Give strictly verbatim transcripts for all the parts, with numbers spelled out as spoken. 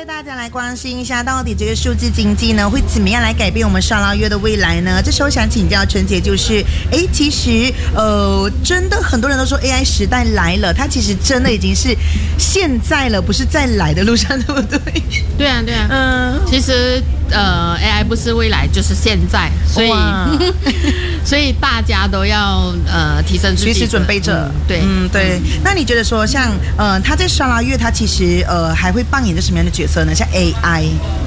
带大家来关心一下，到底这个数字经济呢会怎么样来改变我们沙拉越的未来呢？这时候想请教陈姐，就是哎，其实呃，真的很多人都说 A I 时代来了，它其实真的已经是现在了，不是在来的路上，对不对？ 对啊，对啊，嗯，其实呃 ，A I 不是未来就是现在，所以所以大家都要呃提升自己， 随时准备着、嗯。 对， 嗯，对。嗯、那你觉得说像呃，他在沙拉越，他其实呃还会扮演着什么样的角色呢？像 A I，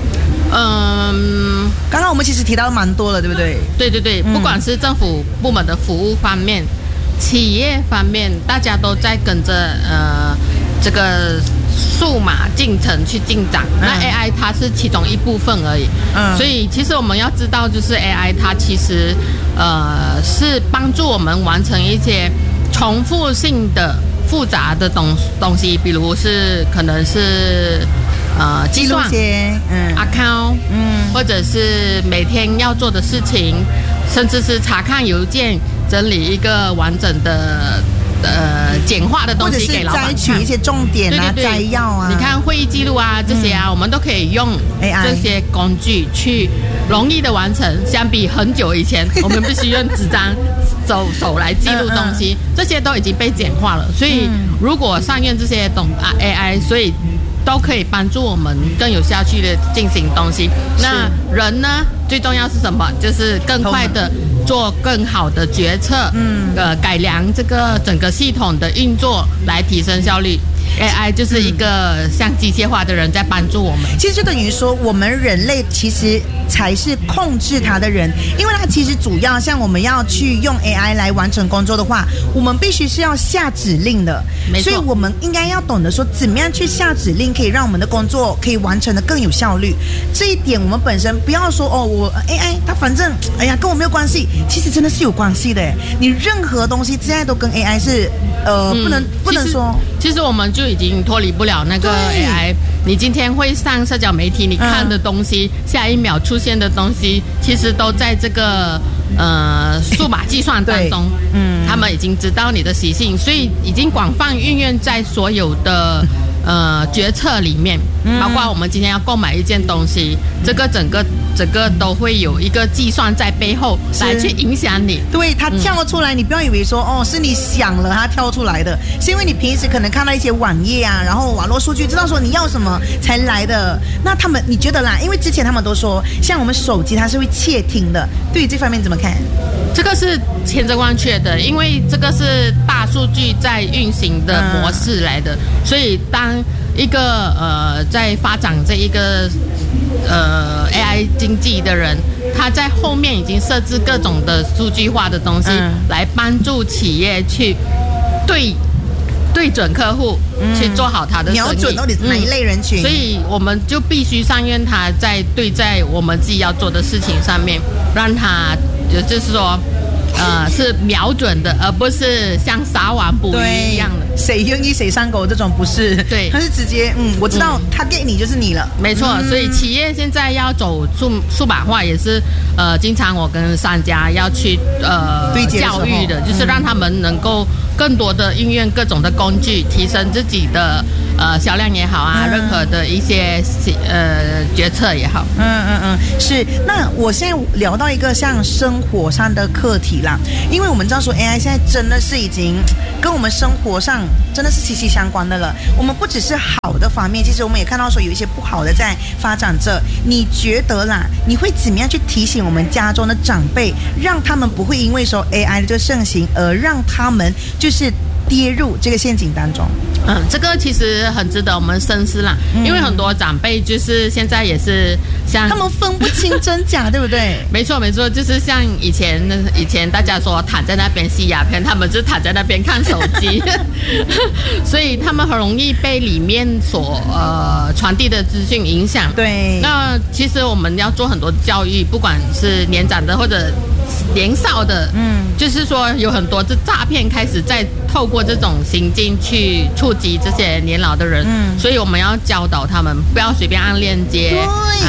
嗯， 刚刚我们其实提到蛮多了，对不对？ 对对对，嗯、不管是政府部门的服务方面、企业方面，大家都在跟着呃这个数码进程去进展。嗯、那 A I 它是其中一部分而已。嗯，所以其实我们要知道，就是 A I 它其实呃是帮助我们完成一些重复性的复杂的东东西，比如是可能是呃计算、嗯 account， 嗯，或者是每天要做的事情，甚至是查看邮件，整理一个完整的呃简化的东西给老板看， 或者是摘取一些重点啊、对对对摘要啊。 你看会议记录啊这些啊，嗯、我们都可以用这些工具去容易的完成。相比很久以前，我们必须用纸张手手来记录东西，嗯嗯，这些都已经被简化了。所以如果善用这些懂啊 A I， 所以都可以帮助我们更有效率的进行东西。那人呢，最重要是什么？就是更快的做更好的决策，嗯，呃，改良这个整个系统的运作，来提升效率。A I 就是一个像机械化的人在帮助我们。 其实就等于说，我们人类其实才是控制它的人，因为它其实主要像我们要去用 A I 来完成工作的话，我们必须是要下指令的。没错，所以我们应该要懂得说，怎么样去下指令，可以让我们的工作可以完成的更有效率。这一点我们本身不要说哦，我 A I 它反正哎呀跟我没有关系，其实真的是有关系的。你任何东西现在都跟 A I 是呃、嗯、不能不能说， 其实我们就已经脱离不了那个 A I。你今天会上社交媒体，你看的东西，嗯、下一秒出现的东西，其实都在这个呃数码计算当中。嗯，他们已经知道你的习性，所以已经广泛运用在所有的呃决策里面，包括我们今天要购买一件东西，这个整个整个都会有一个计算在背后来去影响你。 对，它跳出来，嗯、你不要以为说哦是你想了它跳出来的，是因为你平时可能看到一些网页啊，然后网络数据知道说你要什么才来的。那他们你觉得啦？因为之前他们都说，像我们手机它是会窃听的，对于这方面怎么看？ 这个是千真万确的，因为这个是大数据在运行的模式来的，嗯、所以当一个呃在发展这一个呃 A I 经济的人，他在后面已经设置各种的数据化的东西，嗯、来帮助企业去对对准客户，嗯、去做好他的生意， 瞄准到底是哪一类人群，嗯、 所以我们就必须善用它在对在我们自己要做的事情上面，让它也就是说。呃，是瞄准的，而不是像撒网捕鱼一样的。 谁愿意谁上钩这种不是？ 对， 它是直接嗯，我知道他给你就是你了。 没错，嗯、所以企业现在要走数数码化，也是呃，经常我跟商家要去呃教育的，就是让他们能够更多的运用各种的工具，提升自己的呃销量也好啊，嗯、任何的一些呃决策也好。 嗯嗯嗯，是。那我现在聊到一个像生活上的课题。因为我们知道说 A I 现在真的是已经跟我们生活上真的是息息相关的了。我们不只是好的方面，其实我们也看到说有一些不好的在发展着。你觉得啦，你会怎么样去提醒我们家中的长辈，让他们不会因为说 A I 的这个盛行而让他们就是跌入这个陷阱当中？ 嗯，这个其实很值得我们深思啦，嗯、因为很多长辈就是现在也是像他们分不清真假，对不对？ 没错没错，就是像以前以前大家说躺在那边吸鸦片，他们就躺在那边看手机，所以他们很容易被里面所呃传递的资讯影响。 对， 那其实我们要做很多教育，不管是年长的或者年少的，嗯，就是说有很多这诈骗开始在透过这种行径去触及这些年老的人，嗯，所以我们要教导他们不要随便按链接，对啊，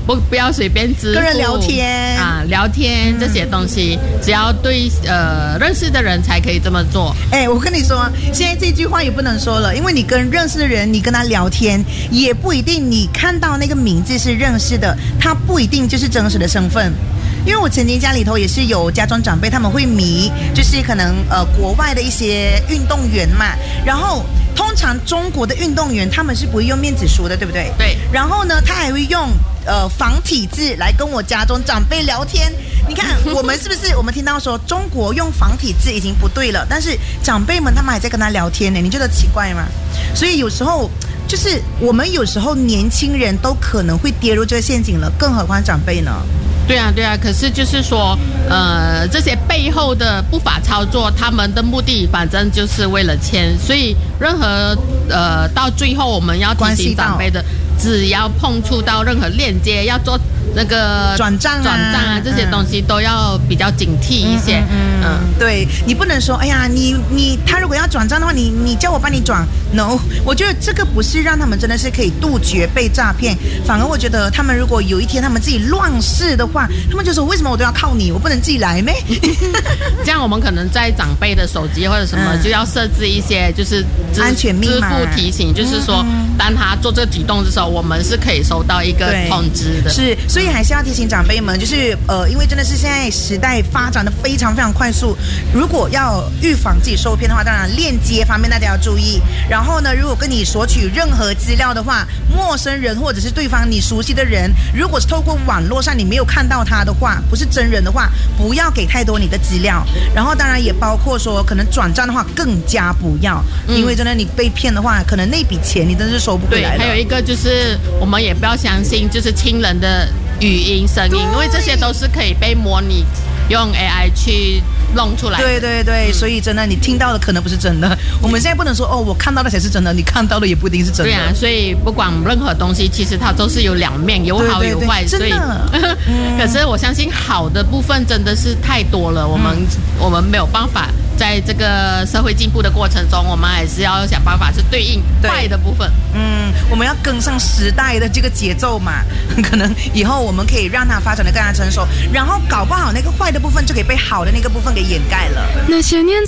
不不要随便支付， 跟人聊天啊，聊天这些东西，嗯、只要对呃认识的人才可以这么做。 哎，我跟你说，现在这句话也不能说了，因为你跟认识的人，你跟他聊天，也不一定你看到那个名字是认识的，他不一定就是真实的身份。因为我曾经家里头也是有家中长辈，他们会迷，就是可能呃国外的一些运动员嘛，然后通常中国的运动员他们是不会用面子书的，对不对？ 对。 然后呢，他还会用呃繁体字来跟我家中长辈聊天。你看我们是不是我们听到说中国用繁体字已经不对了，但是长辈们他们还在跟他聊天呢，你觉得奇怪吗？所以有时候就是我们有时候年轻人都可能会跌入这个陷阱了，更何况长辈呢？ 对啊，对啊，可是就是说，呃，这些背后的不法操作，他们的目的反正就是为了钱，所以任何呃到最后我们要提醒长辈的，只要碰触到任何链接，要做那个转账啊、 转账啊这些东西都要比较警惕一些。嗯，嗯嗯嗯对，你不能说，哎呀，你你他如果要转账的话，你你叫我帮你转 ，no， 我觉得这个不是让他们真的是可以杜绝被诈骗，反而我觉得他们如果有一天他们自己乱试的话，他们就说为什么我都要靠你，我不能自己来咩？ 这样我们可能在长辈的手机或者什么、嗯、就要设置一些就是安全密码支付提醒，就是说、嗯、当他做这个举动的时候，我们是可以收到一个通知的。 是，所以还是要提醒长辈们，就是呃，因为真的是现在时代发展的非常非常快速，如果要预防自己受骗的话，当然链接方面大家要注意。然后呢，如果跟你索取任何资料的话，陌生人或者是对方你熟悉的人，如果是透过网络上你没有看到他的话，不是真人的话，不要给太多你的资料。然后当然也包括说，可能转账的话更加不要，嗯、因为真的你被骗的话，可能那笔钱你真是收不回来了。 对，还有一个就是我们也不要相信就是亲人的语音声音，因为这些都是可以被模拟用 A I 去弄出来的。 对对对、嗯，所以真的你听到的可能不是真的。我们现在不能说哦，我看到的才是真的，你看到的也不一定是真的。 对啊，所以不管任何东西，其实它都是有两面，有好有坏。 对对对，真的。 所以、嗯，可是我相信好的部分真的是太多了，我们、嗯、我们没有办法。在这个社会进步的过程中，我们还是要想办法是对应坏的部分。 嗯，我们要跟上时代的这个节奏嘛。可能以后我们可以让它发展得更加成熟，然后搞不好那个坏的部分就可以被好的那个部分给掩盖了。那些年。